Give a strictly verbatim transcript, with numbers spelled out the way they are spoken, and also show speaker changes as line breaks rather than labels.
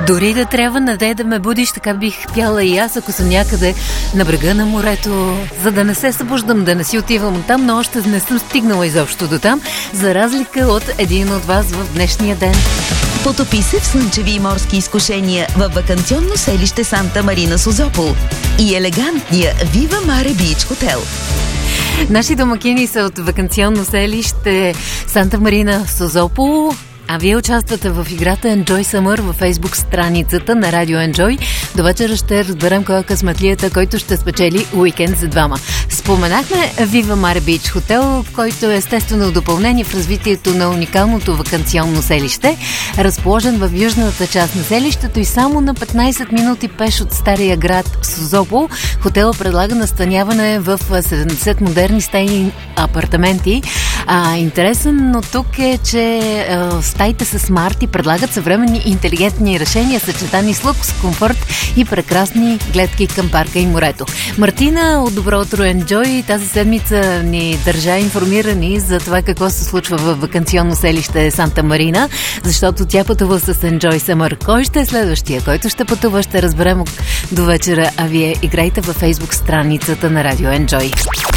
Дори да трябва на де да ме будиш, така бих пяла и аз, ако съм някъде на брега на морето, за да не се събуждам, да не си отивам там, но още не съм стигнала изобщо до там, за разлика от един от вас в днешния ден.
Потопи се в слънчеви и морски изкушения във ваканционно селище Санта Марина Созопол и елегантния Viva Mare Beach хотел.
Наши домакини са от ваканционно селище Санта Марина Созопол. А вие участвате в играта Enjoy Summer във Facebook страницата на Радио Enjoy. До вечера ще разберем кой е късметлията, който ще спечели уикенд за двама. Споменахме Viva Mare Beach хотел, който е естествено допълнение в развитието на уникалното ваканционно селище, разположен в южната част на селището и само на петнайсет минути пеш от стария град Созопол. Хотелът предлага настаняване в седемдесет модерни стаи апартаменти. А, интересен, но тук е, че а, стаите са смарт и предлагат съвременни интелигентни решения, съчетани с лукс, комфорт и прекрасни гледки към парка и морето. Мартина от Добро утро Enjoy тази седмица ни държа информирани за това какво се случва в ваканционно селище Санта Марина, защото тя пътува с Enjoy Summer. Кой ще е следващия, който ще пътува, ще разберем до вечера, а вие играйте във Facebook страницата на Радио Enjoy.